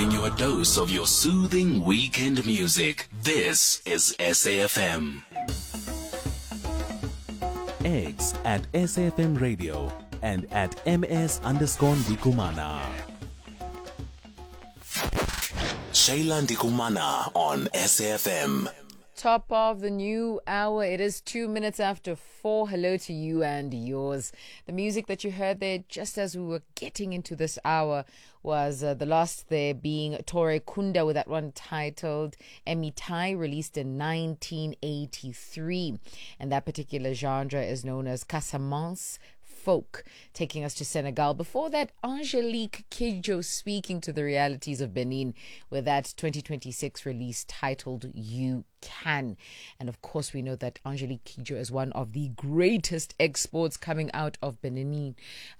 giving you a dose of your soothing weekend music. This is SAFM. Eggs at SAFM Radio and at ms_Ndikumana. Shayla Ndikumana on SAFM. Top of the new hour. It is 2 minutes after 4. Hello to you and yours. The music that you heard there just as we were getting into this hour was the last there being Tore Kunda with that one titled Emitai, released in 1983. And that particular genre is known as Casamance folk, taking us to Senegal. Before that, Angelique Kidjo speaking to the realities of Benin with that 2026 release titled You Can. And of course, we know that Angelique Kidjo is one of the greatest exports coming out of Beninese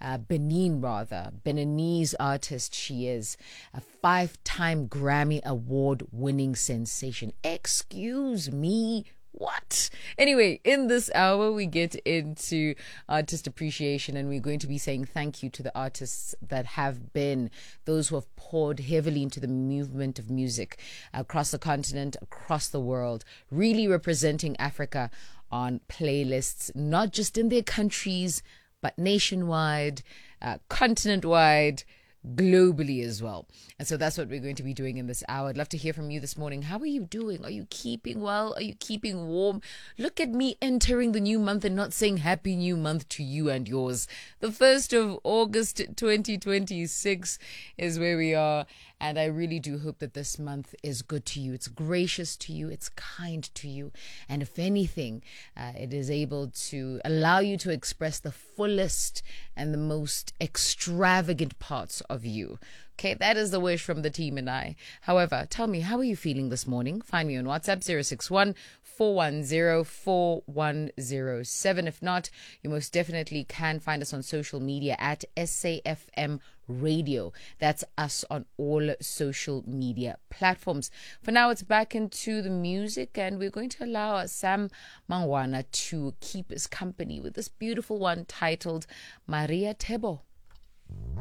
artist she is. A 5-time Grammy Award winning sensation. Excuse me. What? Anyway, in this hour, we get into artist appreciation, and we're going to be saying thank you to the artists that have been, those who have poured heavily into the movement of music across the continent, across the world, really representing Africa on playlists, not just in their countries, but nationwide, continent-wide, globally as well. And so that's what we're going to be doing in this hour. I'd love to hear from you this morning. How are you doing? Are you keeping well? Are you keeping warm? Look at me entering the new month and not saying happy new month to you and yours. The 1st of August 2026 is where we are. And I really do hope that this month is good to you. It's gracious to you. It's kind to you. And if anything, it is able to allow you to express the fullest and the most extravagant parts of you. Okay, that is the wish from the team and I. However, tell me, how are you feeling this morning? Find me on WhatsApp 061-410-4107. If not, you most definitely can find us on social media at SAFM Radio. That's us on all social media platforms. For now, it's back into the music, and we're going to allow Sam Mangwana to keep us company with this beautiful one titled Maria Tebo.